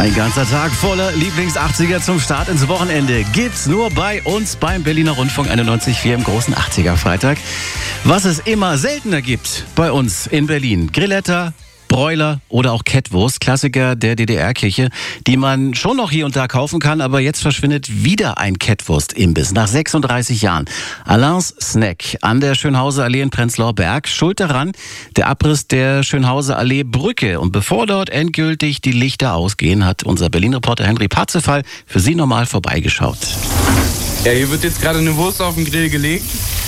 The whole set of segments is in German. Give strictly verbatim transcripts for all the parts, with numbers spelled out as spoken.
Ein ganzer Tag voller Lieblings-achtziger zum Start ins Wochenende gibt's nur bei uns beim Berliner Rundfunk einundneunzig Komma vier im großen achtziger-Freitag. Was es immer seltener gibt bei uns in Berlin: Grilletta, Broiler oder auch Kettwurst, Klassiker der D D R-Küche, die man schon noch hier und da kaufen kann, aber jetzt verschwindet wieder ein Kettwurst-Imbiss nach sechsunddreißig Jahren. Alains Snack an der Schönhauser Allee in Prenzlauer Berg. Schuld daran der Abriss der Schönhauser Allee Brücke. Und bevor dort endgültig die Lichter ausgehen, hat unser Berlin-Reporter Henry Parzefall für Sie nochmal vorbeigeschaut. Ja, hier wird jetzt gerade eine Wurst auf den Grill gelegt.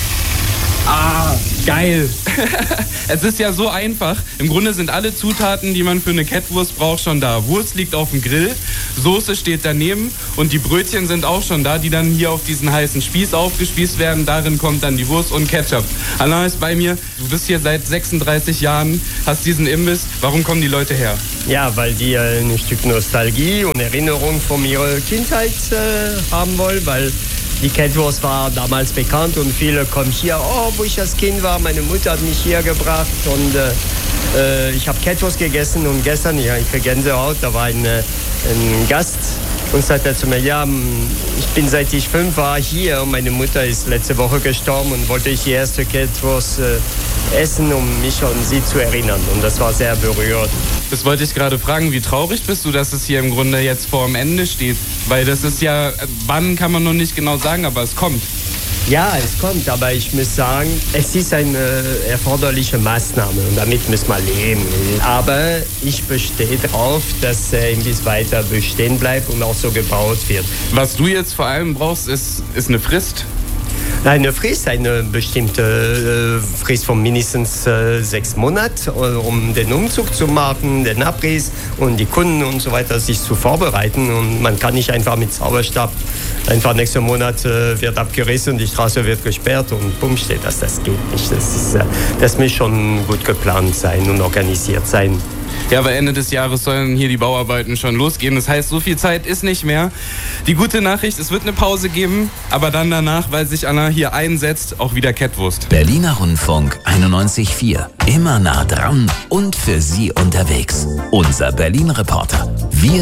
Ah, geil. Es ist ja so einfach. Im Grunde sind alle Zutaten, die man für eine Kettwurst braucht, schon da. Wurst liegt auf dem Grill, Soße steht daneben und die Brötchen sind auch schon da, die dann hier auf diesen heißen Spieß aufgespießt werden. Darin kommt dann die Wurst und Ketchup. Alain ist bei mir. Du bist hier seit sechsunddreißig Jahren, hast diesen Imbiss. Warum kommen die Leute her? Ja, weil die äh, ein Stück Nostalgie und Erinnerung von ihrer Kindheit äh, haben wollen, weil die Kettwurst war damals bekannt und viele kommen hier, oh, wo ich als Kind war, meine Mutter hat mich hier gebracht und äh, ich habe Kettwurst gegessen und gestern, ja, ich kriege Gänsehaut, da war ein, ein Gast und sagte zu mir, ja, ich bin seit ich fünf war hier und meine Mutter ist letzte Woche gestorben und wollte ich die erste Kettwurst äh, essen, um mich an sie zu erinnern und das war sehr berührend. Das wollte ich gerade fragen, wie traurig bist du, dass es hier im Grunde jetzt vor dem Ende steht? Weil das ist ja, wann kann man noch nicht genau sagen, aber es kommt. Ja, es kommt, aber ich muss sagen, es ist eine erforderliche Maßnahme und damit müssen wir leben. Aber ich bestehe darauf, dass er Imbiss weiter bestehen bleibt und auch so gebaut wird. Was du jetzt vor allem brauchst, ist, ist eine Frist. Eine Frist, eine bestimmte äh, Frist von mindestens äh, sechs Monaten, um den Umzug zu machen, den Abriss und die Kunden und so weiter sich zu vorbereiten. Und man kann nicht einfach mit Zauberstab einfach nächsten Monat äh, wird abgerissen, die Straße wird gesperrt und bumm steht das. Das geht nicht. Das, ist, äh, das muss schon gut geplant sein und organisiert sein. Ja, aber Ende des Jahres sollen hier die Bauarbeiten schon losgehen. Das heißt, so viel Zeit ist nicht mehr. Die gute Nachricht, es wird eine Pause geben, aber dann danach, weil sich Anna hier einsetzt, auch wieder Kettwurst. Berliner Rundfunk einundneunzig Komma vier. Immer nah dran und für Sie unterwegs. Unser Berlin-Reporter. Wir